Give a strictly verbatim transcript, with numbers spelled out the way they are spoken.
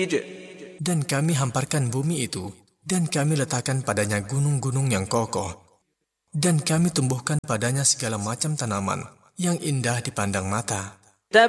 Dan kami hamparkan bumi itu, dan kami letakkan padanya gunung-gunung yang kokoh. Dan kami tumbuhkan padanya segala macam tanaman yang indah dipandang mata.